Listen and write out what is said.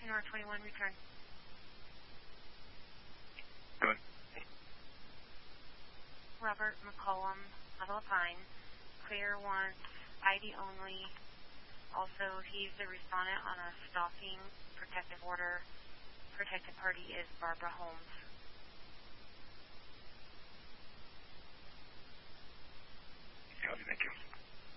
North 21, return. Go ahead. Robert McCollum, level of fine. Clear wants ID only. Also, he's the respondent on a stalking protective order. Protected party is Barbara Holmes. Thank you.